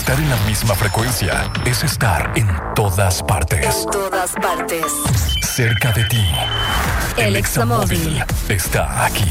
Estar en la misma frecuencia es estar en todas partes. En todas partes. Cerca de ti. El Examóvil está aquí.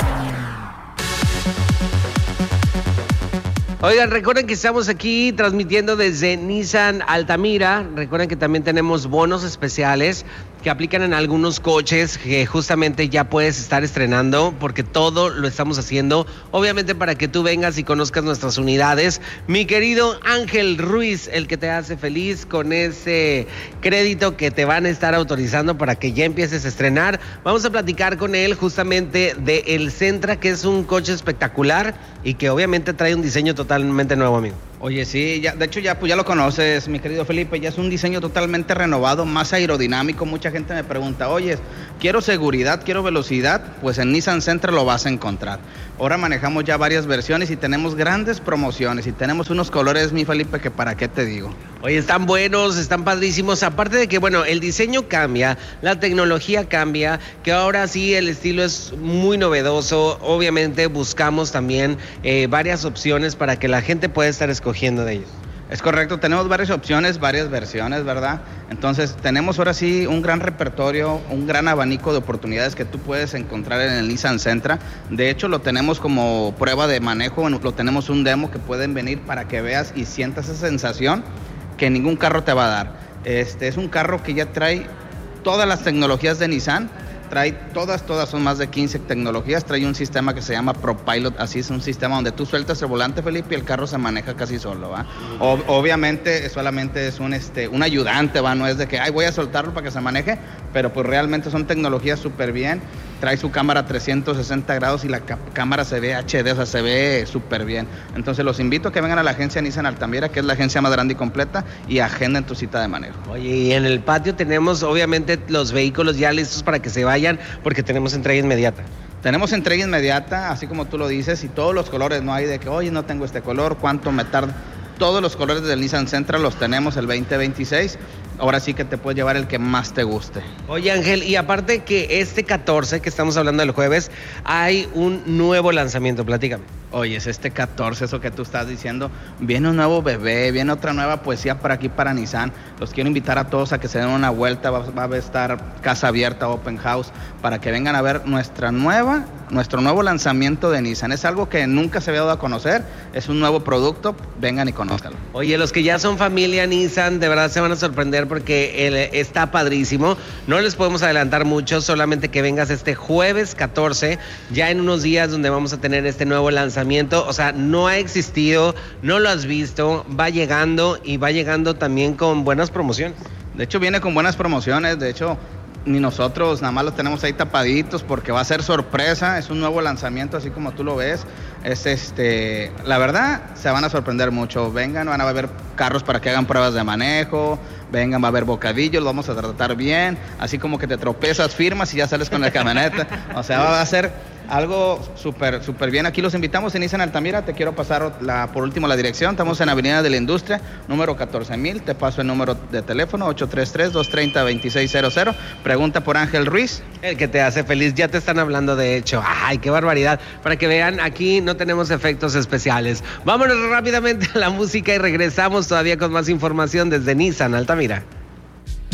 Oigan, recuerden que estamos aquí transmitiendo desde Nissan Altamira. Recuerden que también tenemos bonos especiales que aplican en algunos coches que justamente ya puedes estar estrenando, porque todo lo estamos haciendo, obviamente, para que tú vengas y conozcas nuestras unidades. Mi querido Ángel Ruiz, el que te hace feliz con ese crédito que te van a estar autorizando para que ya empieces a estrenar. Vamos a platicar con él justamente de el Sentra, que es un coche espectacular y que obviamente trae un diseño totalmente nuevo, amigo. Oye, sí, de hecho ya lo conoces, mi querido Felipe, ya es un diseño totalmente renovado, más aerodinámico. Mucha gente me pregunta, oye, quiero seguridad, quiero velocidad, pues en Nissan Sentra lo vas a encontrar. Ahora manejamos ya varias versiones y tenemos grandes promociones y tenemos unos colores, mi Felipe, que para qué te digo. Oye, están buenos, están padrísimos, aparte de que, bueno, el diseño cambia, la tecnología cambia, que ahora sí el estilo es muy novedoso. Obviamente buscamos también varias opciones para que la gente pueda estar escogiendo de ellos. Es correcto, tenemos varias opciones, varias versiones, ¿verdad? Entonces tenemos ahora sí un gran repertorio, un gran abanico de oportunidades que tú puedes encontrar en el Nissan Sentra. De hecho, lo tenemos como prueba de manejo, lo tenemos un demo que pueden venir para que veas y sientas esa sensación que ningún carro te va a dar. Es un carro que ya trae todas las tecnologías de Nissan. Trae todas son más de 15 tecnologías, trae un sistema que se llama ProPilot, así es un sistema donde tú sueltas el volante, Felipe, y el carro se maneja casi solo, ¿va? Obviamente solamente es un ayudante, ¿va? No es de que, voy a soltarlo para que se maneje, pero pues realmente son tecnologías súper bien. Trae su cámara 360 grados y la cámara se ve HD, o sea, se ve súper bien. Entonces los invito a que vengan a la agencia Nissan Altamira, que es la agencia más grande y completa, y agenden tu cita de manejo. Oye, y en el patio tenemos obviamente los vehículos ya listos para que se vayan, porque tenemos entrega inmediata. Tenemos entrega inmediata, así como tú lo dices, y todos los colores, no hay de que, oye, no tengo este color, ¿cuánto me tarda? Todos los colores del Nissan Sentra los tenemos el 2026. Ahora sí que te puedes llevar el que más te guste. Oye, Ángel, y aparte que este 14, que estamos hablando del jueves, hay un nuevo lanzamiento, platícame. Oye, es este 14, eso que tú estás diciendo, viene un nuevo bebé, viene otra nueva poesía por aquí para Nissan. Los quiero invitar a todos a que se den una vuelta, va a estar casa abierta, open house, para que vengan a ver nuestro nuevo lanzamiento de Nissan. Es algo que nunca se había dado a conocer, es un nuevo producto, vengan y conózcanlo. Oye, los que ya son familia Nissan, de verdad se van a sorprender porque está padrísimo. No les podemos adelantar mucho, solamente que vengas este jueves 14, ya en unos días donde vamos a tener este nuevo lanzamiento. O sea, no ha existido, no lo has visto, va llegando y va llegando también con buenas promociones. De hecho, viene con buenas promociones, de hecho, ni nosotros nada más los tenemos ahí tapaditos porque va a ser sorpresa, es un nuevo lanzamiento así como tú lo ves. La verdad, se van a sorprender mucho. Vengan, van a haber carros para que hagan pruebas de manejo, vengan, va a haber bocadillos, lo vamos a tratar bien, así como que te tropezas, firmas y ya sales con la camioneta. O sea, va a ser algo súper bien. Aquí los invitamos en Nissan Altamira. Te quiero pasar por último la dirección. Estamos en Avenida de la Industria, número 14,000. Te paso el número de teléfono, 833-230-2600. Pregunta por Ángel Ruiz. El que te hace feliz. Ya te están hablando, de hecho. ¡Ay, qué barbaridad! Para que vean, aquí no tenemos efectos especiales. Vámonos rápidamente a la música y regresamos todavía con más información desde Nissan Altamira.